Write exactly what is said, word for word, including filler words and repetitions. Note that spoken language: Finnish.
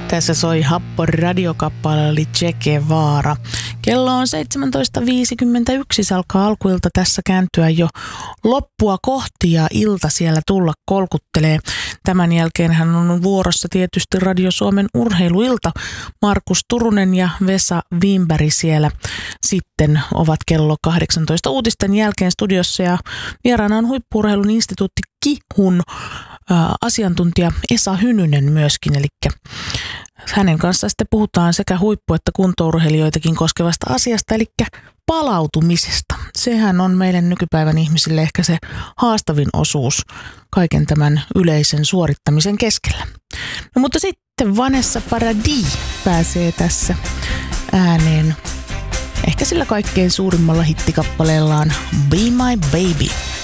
Tässä soi Happo radiokappale oli Che Guevara. Kello on seitsemäntoista viisikymmentäyksi, se alkaa alkuilta tässä kääntyä jo loppua kohti ja ilta siellä tulla kolkuttelee. Tämän jälkeen hän on vuorossa tietysti Radio Suomen urheiluilta. Markus Turunen ja Vesa Wimberg siellä sitten ovat kello kahdeksantoista uutisten jälkeen studiossa ja vieraana on Huippu-urheilun instituutti KIHUn asiantuntija Esa Hynynen myöskin, eli hänen kanssaan sitten puhutaan sekä huippu- että kuntourheilijoitakin koskevasta asiasta, eli palautumisesta. Sehän on meidän nykypäivän ihmisille ehkä se haastavin osuus kaiken tämän yleisen suorittamisen keskellä. No mutta sitten Vanessa Paradis pääsee tässä ääneen ehkä sillä kaikkein suurimmalla hittikappaleellaan Be My Baby.